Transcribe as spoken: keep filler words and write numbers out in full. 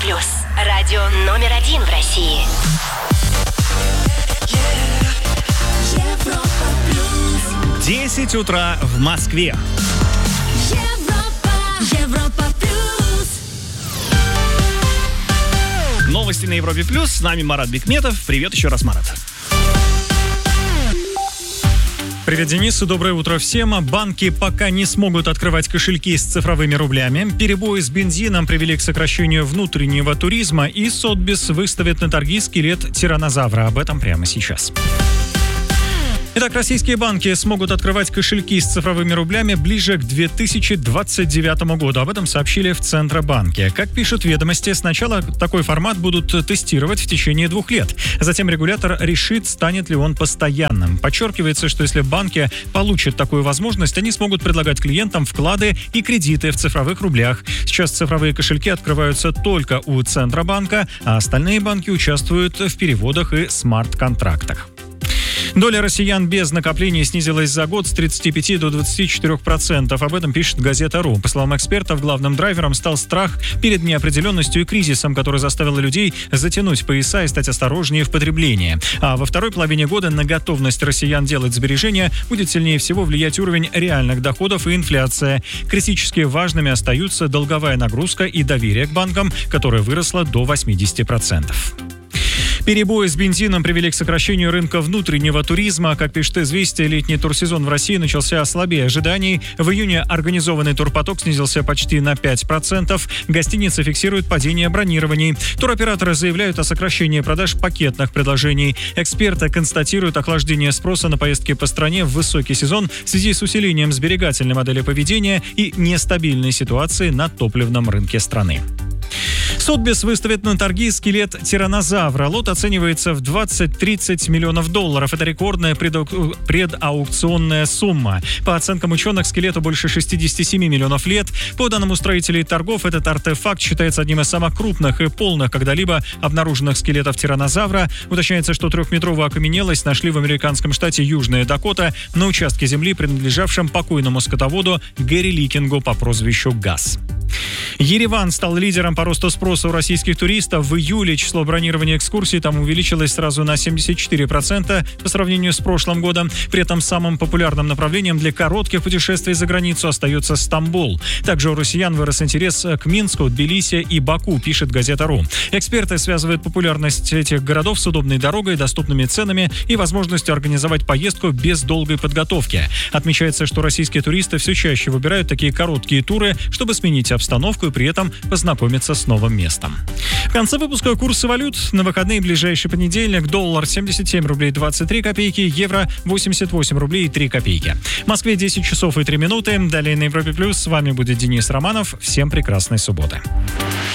плюс. Радио номер один в России. Европа плюс. десять утра в Москве. Европа, Европа плюс. Новости на Европе плюс. С нами Марат Бикметов. Привет еще раз, Марат. Привет, Денис, и доброе утро всем. Банки пока не смогут открывать кошельки с цифровыми рублями. Перебои с бензином привели к сокращению внутреннего туризма, и Сотбис выставит на торги скелет тираннозавра. Об этом прямо сейчас. Итак, российские банки смогут открывать кошельки с цифровыми рублями ближе к две тысячи двадцать девятому году. Об этом сообщили в Центробанке. Как пишут ведомости, сначала такой формат будут тестировать в течение двух лет. Затем регулятор решит, станет ли он постоянным. Подчеркивается, что если банки получат такую возможность, они смогут предлагать клиентам вклады и кредиты в цифровых рублях. Сейчас цифровые кошельки открываются только у Центробанка, а остальные банки участвуют в переводах и смарт-контрактах. Доля россиян без накоплений снизилась за год с тридцати пяти до двадцати четырёх процентов. Об этом пишет газета.ру. По словам экспертов, главным драйвером стал страх перед неопределенностью и кризисом, который заставил людей затянуть пояса и стать осторожнее в потреблении. А во второй половине года на готовность россиян делать сбережения будет сильнее всего влиять уровень реальных доходов и инфляция. Критически важными остаются долговая нагрузка и доверие к банкам, которое выросло до восьмидесяти процентов. Перебои с бензином привели к сокращению рынка внутреннего туризма. Как пишет «Известия», летний турсезон в России начался слабее ожиданий. В июне организованный турпоток снизился почти на пять процентов. Гостиницы фиксируют падение бронирований. Туроператоры заявляют о сокращении продаж пакетных предложений. Эксперты констатируют охлаждение спроса на поездки по стране в высокий сезон в связи с усилением сберегательной модели поведения и нестабильной ситуации на топливном рынке страны. Сотбис выставит на торги скелет тираннозавра. Лот оценивается в двадцать-тридцать миллионов долларов. Это рекордная предау... предаукционная сумма. По оценкам ученых, скелету больше шестидесяти семи миллионов лет. По данным устроителей торгов, этот артефакт считается одним из самых крупных и полных когда-либо обнаруженных скелетов тираннозавра. Уточняется, что трехметровую окаменелость нашли в американском штате Южная Дакота на участке земли, принадлежавшем покойному скотоводу Гэри Ликингу по прозвищу Газ. Ереван стал лидером по росту спроса у российских туристов. В июле число бронирования экскурсий там увеличилось сразу на семьдесят четыре процента по сравнению с прошлым годом. При этом самым популярным направлением для коротких путешествий за границу остается Стамбул. Также у россиян вырос интерес к Минску, Тбилиси и Баку, пишет газета.ру. Эксперты связывают популярность этих городов с удобной дорогой, доступными ценами и возможностью организовать поездку без долгой подготовки. Отмечается, что российские туристы все чаще выбирают такие короткие туры, чтобы сменить обстановку и при этом познакомиться с новым местом. В конце выпуска курсы валют. На выходные ближайший понедельник доллар семьдесят семь рублей двадцать три копейки, евро восемьдесят восемь рублей и три копейки. В Москве десять часов и три минуты. Далее на Европе плюс. С вами будет Денис Романов. Всем прекрасной субботы.